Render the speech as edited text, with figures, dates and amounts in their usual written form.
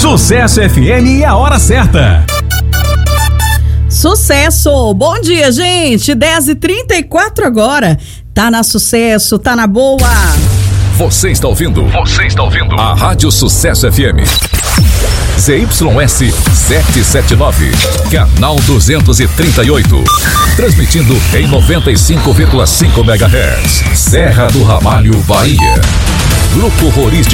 Sucesso FM e a hora certa. Sucesso! Bom dia, gente! 10h34 agora. Tá na Sucesso, tá na boa. Você está ouvindo a Rádio Sucesso FM. ZYS 779, canal 238. Transmitindo em 95,5 MHz. Serra do Ramalho, Bahia. Grupo Rurístico